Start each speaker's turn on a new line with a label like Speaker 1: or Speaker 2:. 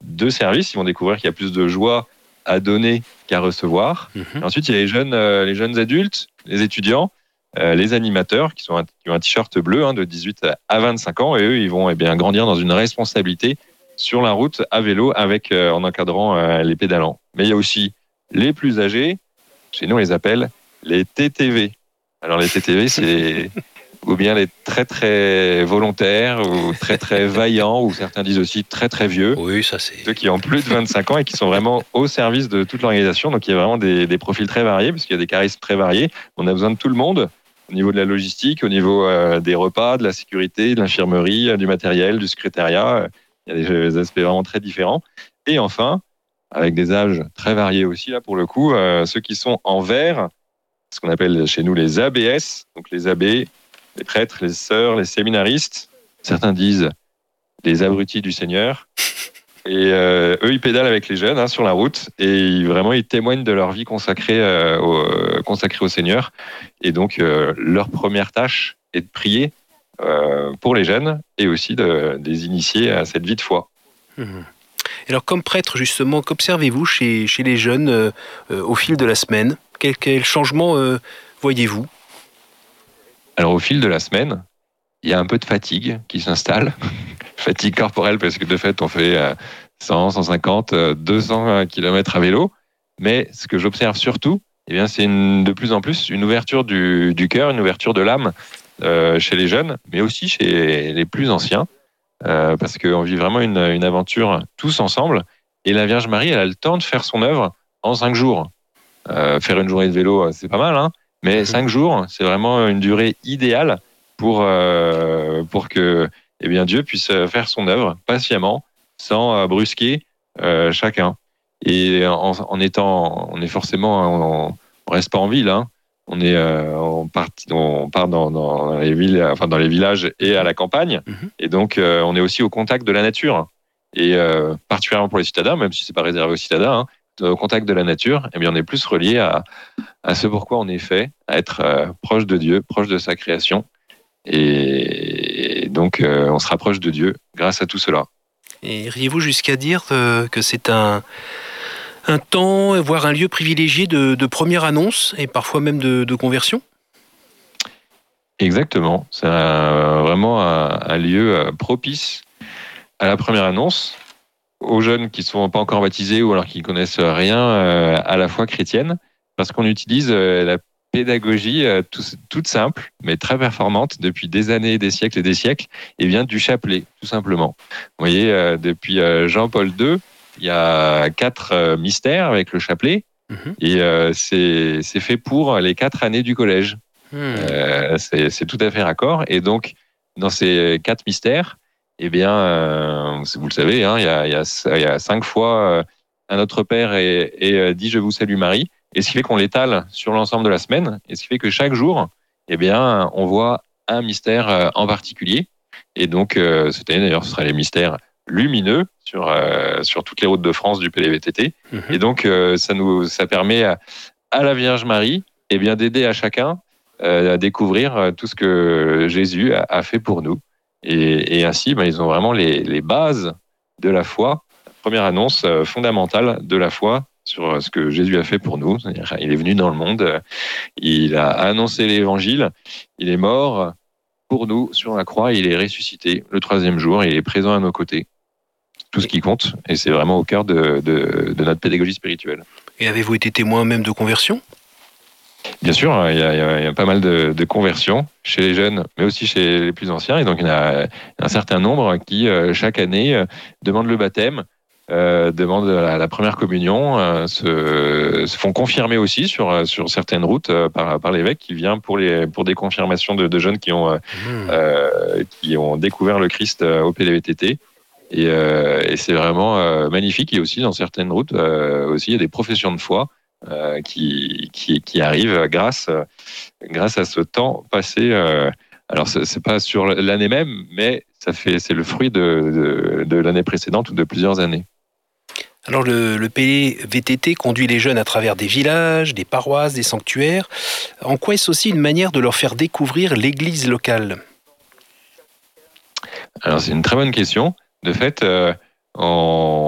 Speaker 1: deux services. Ils vont découvrir qu'il y a plus de joie à donner qu'à recevoir. Et ensuite, il y a les jeunes adultes, les étudiants, les animateurs qui ont un t-shirt bleu de 18 à 25 ans. Et eux, ils vont grandir dans une responsabilité sur la route à vélo en encadrant les pédalants. Mais il y a aussi les plus âgés. Chez nous, on les appelle les TTV. Alors, les TTV, c'est ou bien les très, très volontaires ou très, très vaillants, ou certains disent aussi très, très vieux.
Speaker 2: Oui, ça c'est...
Speaker 1: Ceux qui ont plus de 25 ans et qui sont vraiment au service de toute l'organisation. Donc, il y a vraiment des profils très variés, parce qu'il y a des charismes très variés. On a besoin de tout le monde, au niveau de la logistique, au niveau des repas, de la sécurité, de l'infirmerie, du matériel, du secrétariat. Il y a des aspects vraiment très différents. Et enfin, avec des âges très variés aussi, là, pour le coup, ceux qui sont en vert, ce qu'on appelle chez nous les ABS, donc les abbés, les prêtres, les sœurs, les séminaristes. Certains disent les abrutis du Seigneur. Et eux, ils pédalent avec les jeunes sur la route, et vraiment, ils témoignent de leur vie consacrée au Seigneur. Et donc, leur première tâche est de prier pour les jeunes, et aussi de les initier à cette vie de foi.
Speaker 2: Alors, comme prêtre, justement, qu'observez-vous chez les jeunes au fil de la semaine ? Quel changement voyez-vous ?
Speaker 1: Alors, au fil de la semaine, il y a un peu de fatigue qui s'installe. Fatigue corporelle, parce que de fait, on fait 100, 150, 200 km à vélo. Mais ce que j'observe surtout, c'est de plus en plus une ouverture du cœur, une ouverture de l'âme chez les jeunes, mais aussi chez les plus anciens, parce qu'on vit vraiment une aventure tous ensemble. Et la Vierge Marie, elle a le temps de faire son œuvre en 5 jours. Faire une journée de vélo, c'est pas mal, mais 5 jours, c'est vraiment une durée idéale pour que Dieu puisse faire son œuvre patiemment, sans brusquer chacun. Et on reste pas en ville, on part dans les villes, dans les villages et à la campagne, et donc on est aussi au contact de la nature. Et particulièrement pour les citadins, même si c'est pas réservé aux citadins, au contact de la nature, on est plus relié à ce pourquoi on est fait, à être proche de Dieu, proche de sa création. Et donc, on se rapproche de Dieu grâce à tout cela.
Speaker 2: Et iriez-vous jusqu'à dire que c'est un temps, voire un lieu privilégié de première annonce, et parfois même de conversion ?
Speaker 1: Exactement. C'est vraiment un lieu propice à la première annonce, aux jeunes qui ne sont pas encore baptisés ou alors qui ne connaissent rien à la foi chrétienne, parce qu'on utilise la pédagogie toute simple, mais très performante depuis des années, des siècles et des siècles, et vient du chapelet, tout simplement. Vous voyez, depuis Jean-Paul II, il y a 4 mystères avec le chapelet, et c'est fait pour les 4 années du collège. C'est tout à fait raccord. Et donc, dans ces 4 mystères, vous le savez, il y a 5 fois un Notre Père et dit « Je vous salue Marie ». Et ce qui fait qu'on l'étale sur l'ensemble de la semaine. Et ce qui fait que chaque jour, on voit un mystère en particulier. Et donc, cette année, d'ailleurs, ce sera les mystères lumineux sur toutes les routes de France du PLVTT. Et donc, ça permet à la Vierge Marie d'aider à chacun à découvrir tout ce que Jésus a fait pour nous. Et ainsi, ils ont vraiment les bases de la foi, la première annonce fondamentale de la foi sur ce que Jésus a fait pour nous. C'est-à-dire, il est venu dans le monde, il a annoncé l'évangile, il est mort pour nous sur la croix, il est ressuscité le 3e jour, il est présent à nos côtés. Tout ce qui compte, et c'est vraiment au cœur de notre pédagogie spirituelle.
Speaker 2: Et avez-vous été témoin même de conversion ?
Speaker 1: Bien sûr, il y a pas mal de conversions chez les jeunes, mais aussi chez les plus anciens. Et donc, il y a un certain nombre qui, chaque année, demandent le baptême, demandent la première communion, se font confirmer aussi sur certaines routes par l'évêque qui vient pour des confirmations de jeunes qui ont découvert le Christ au PLVTT. Et c'est vraiment magnifique. Et aussi, dans certaines routes, il y a des professions de foi qui arrivent grâce à ce temps passé. Alors, c'est pas sur l'année même, mais c'est le fruit de l'année précédente ou de plusieurs années.
Speaker 2: Alors, le PLVTT conduit les jeunes à travers des villages, des paroisses, des sanctuaires. En quoi est-ce aussi une manière de leur faire découvrir l'église locale ? Alors,
Speaker 1: c'est une très bonne question. De fait, on